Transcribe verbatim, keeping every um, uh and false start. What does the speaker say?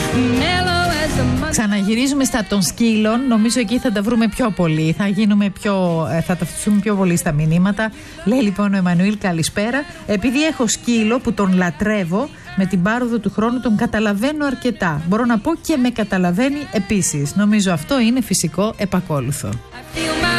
Ξαναγυρίζουμε στα των σκύλων. Νομίζω εκεί θα τα βρούμε πιο πολύ. Θα, γίνουμε πιο, θα ταυτιστούμε πιο πολύ στα μηνύματα. Λέει λοιπόν ο Εμμανουήλ, καλησπέρα. Επειδή έχω σκύλο που τον λατρεύω, με την πάροδο του χρόνου τον καταλαβαίνω αρκετά. Μπορώ να πω και με καταλαβαίνει επίσης. Νομίζω αυτό είναι φυσικό επακόλουθο.